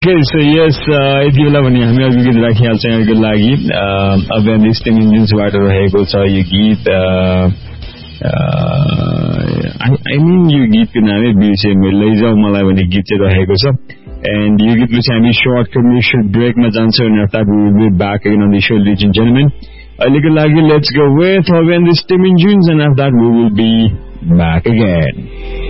Okay, so yes, यति बेला भने हामी अर्को गीत राखिहाल्छौँ यहाँको लागि अभियान स्टेम इन्जिन्सबाट रहेको छ यो गीत आई मिन यो गीतको नामै बिर्सेँ मैले लैजाऊ मलाई भन्ने गीत चाहिँ रहेको छ एन्ड यो गीतपछि हामी सर्ट कमर्सियल ब्रेकमा जान्छौँ and after that we will be back again on the show, ladies and gentlemen. अहिलेको लागि let's go with अभियान stem engines and after that we will be back again.